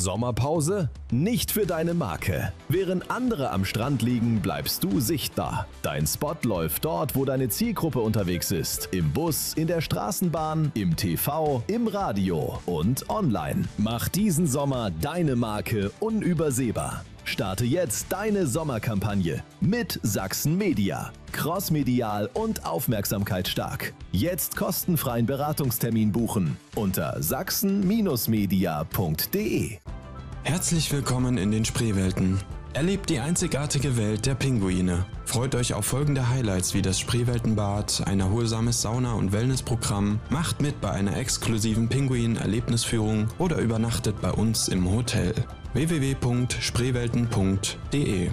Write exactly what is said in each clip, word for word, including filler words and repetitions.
Sommerpause? Nicht für deine Marke. Während andere am Strand liegen, bleibst du sichtbar. Dein Spot läuft dort, wo deine Zielgruppe unterwegs ist. Im Bus, in der Straßenbahn, im T V, im Radio und online. Mach diesen Sommer deine Marke unübersehbar. Starte jetzt deine Sommerkampagne mit Sachsen Media. Crossmedial und aufmerksamkeitsstark. Jetzt kostenfreien Beratungstermin buchen unter sachsen Media punkt de. Herzlich willkommen in den Spreewelten. Erlebt die einzigartige Welt der Pinguine. Freut euch auf folgende Highlights wie das Spreeweltenbad, ein erholsames Sauna- und Wellnessprogramm, macht mit bei einer exklusiven Pinguin-Erlebnisführung oder übernachtet bei uns im Hotel. w w w punkt spreewelten punkt de.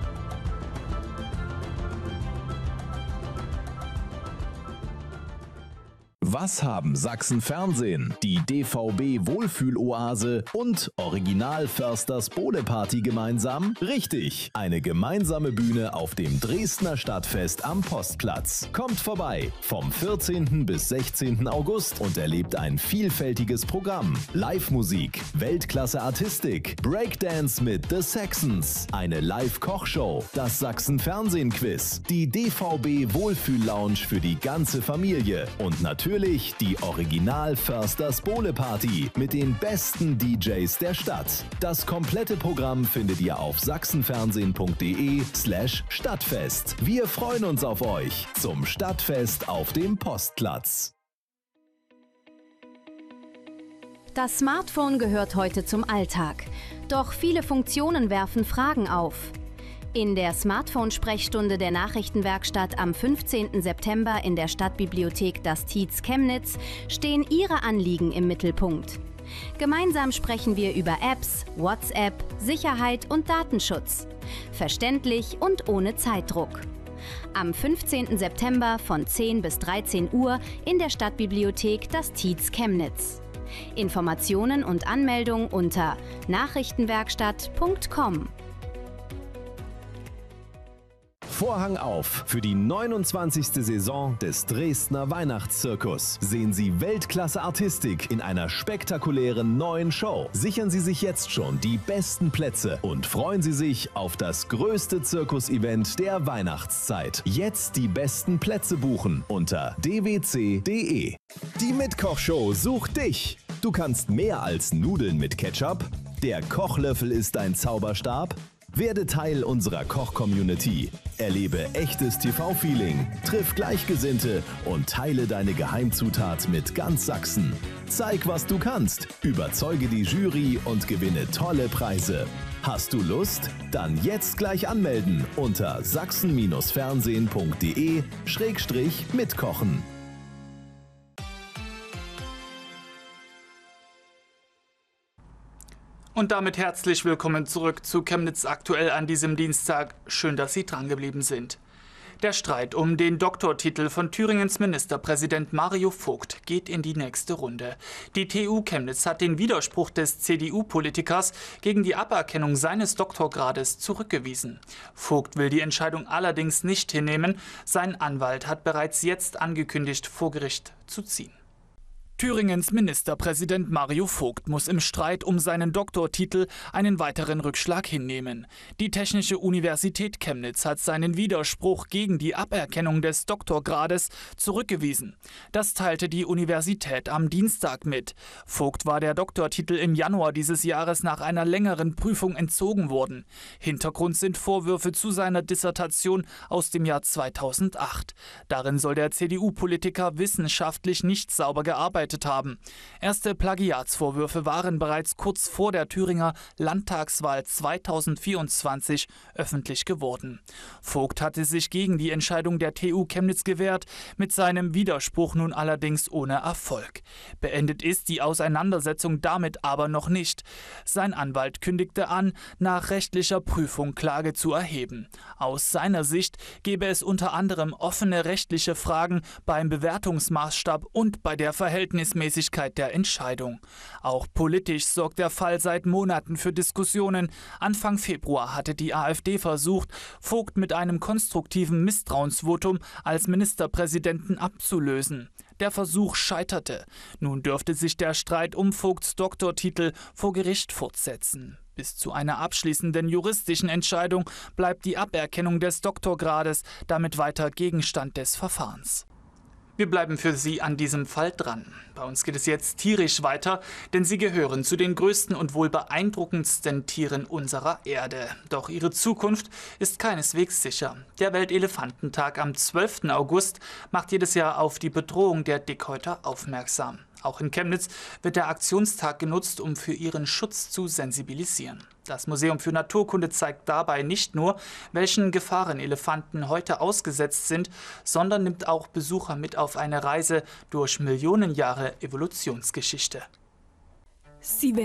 Was haben Sachsen Fernsehen, die D V B Wohlfühloase und Original Försters Bowle Party gemeinsam? Richtig, eine gemeinsame Bühne auf dem Dresdner Stadtfest am Postplatz. Kommt vorbei vom vierzehnten bis sechzehnten August und erlebt ein vielfältiges Programm. Live-Musik, Weltklasse-Artistik, Breakdance mit The Saxons, eine Live-Kochshow, das Sachsen Fernsehen Quiz, die D V B Wohlfühl-Lounge für die ganze Familie und natürlich die Original Försters Bowle Party mit den besten D Js der Stadt. Das komplette Programm findet ihr auf sachsenfernsehen punkt de slash Stadtfest. Wir freuen uns auf euch zum Stadtfest auf dem Postplatz. Das Smartphone gehört heute zum Alltag. Doch viele Funktionen werfen Fragen auf. In der Smartphone-Sprechstunde der Nachrichtenwerkstatt am fünfzehnten September in der Stadtbibliothek Das Tietz Chemnitz stehen Ihre Anliegen im Mittelpunkt. Gemeinsam sprechen wir über Apps, WhatsApp, Sicherheit und Datenschutz. Verständlich und ohne Zeitdruck. Am fünfzehnten September von zehn bis dreizehn Uhr in der Stadtbibliothek Das Tietz Chemnitz. Informationen und Anmeldung unter nachrichtenwerkstatt punkt com. Vorhang auf für die neunundzwanzigste Saison des Dresdner Weihnachtszirkus. Sehen Sie Weltklasse-Artistik in einer spektakulären neuen Show. Sichern Sie sich jetzt schon die besten Plätze und freuen Sie sich auf das größte Zirkus-Event der Weihnachtszeit. Jetzt die besten Plätze buchen unter d w c punkt de. Die Mitkochshow sucht dich. Du kannst mehr als Nudeln mit Ketchup. Der Kochlöffel ist dein Zauberstab. Werde Teil unserer Koch-Community. Erlebe echtes T V-Feeling, triff Gleichgesinnte und teile deine Geheimzutat mit ganz Sachsen. Zeig, was du kannst, überzeuge die Jury und gewinne tolle Preise. Hast du Lust? Dann jetzt gleich anmelden unter sachsen fernsehen punkt de schrägstrich mitkochen. Und damit herzlich willkommen zurück zu Chemnitz aktuell an diesem Dienstag. Schön, dass Sie drangeblieben sind. Der Streit um den Doktortitel von Thüringens Ministerpräsident Mario Vogt geht in die nächste Runde. Die T U Chemnitz hat den Widerspruch des C D U-Politikers gegen die Aberkennung seines Doktorgrades zurückgewiesen. Vogt will die Entscheidung allerdings nicht hinnehmen. Sein Anwalt hat bereits jetzt angekündigt, vor Gericht zu ziehen. Thüringens Ministerpräsident Mario Vogt muss im Streit um seinen Doktortitel einen weiteren Rückschlag hinnehmen. Die Technische Universität Chemnitz hat seinen Widerspruch gegen die Aberkennung des Doktorgrades zurückgewiesen. Das teilte die Universität am Dienstag mit. Vogt war der Doktortitel im Januar dieses Jahres nach einer längeren Prüfung entzogen worden. Hintergrund sind Vorwürfe zu seiner Dissertation aus dem Jahr zweitausendacht. Darin soll der C D U-Politiker wissenschaftlich nicht sauber gearbeitet haben. Erste Plagiatsvorwürfe waren bereits kurz vor der Thüringer Landtagswahl zweitausendvierundzwanzig öffentlich geworden. Vogt hatte sich gegen die Entscheidung der T U Chemnitz gewehrt, mit seinem Widerspruch nun allerdings ohne Erfolg. Beendet ist die Auseinandersetzung damit aber noch nicht. Sein Anwalt kündigte an, nach rechtlicher Prüfung Klage zu erheben. Aus seiner Sicht gebe es unter anderem offene rechtliche Fragen beim Bewertungsmaßstab und bei der Verhältnismäßigkeit Verhältnismäßigkeit der Entscheidung. Auch politisch sorgt der Fall seit Monaten für Diskussionen. Anfang Februar hatte die AfD versucht, Vogt mit einem konstruktiven Misstrauensvotum als Ministerpräsidenten abzulösen. Der Versuch scheiterte. Nun dürfte sich der Streit um Vogts Doktortitel vor Gericht fortsetzen. Bis zu einer abschließenden juristischen Entscheidung bleibt die Aberkennung des Doktorgrades damit weiter Gegenstand des Verfahrens. Wir bleiben für Sie an diesem Fall dran. Bei uns geht es jetzt tierisch weiter, denn sie gehören zu den größten und wohl beeindruckendsten Tieren unserer Erde. Doch ihre Zukunft ist keineswegs sicher. Der Weltelefantentag am zwölften August macht jedes Jahr auf die Bedrohung der Dickhäuter aufmerksam. Auch in Chemnitz wird der Aktionstag genutzt, um für ihren Schutz zu sensibilisieren. Das Museum für Naturkunde zeigt dabei nicht nur, welchen Gefahren Elefanten heute ausgesetzt sind, sondern nimmt auch Besucher mit auf eine Reise durch Millionen Jahre Evolutionsgeschichte. Sie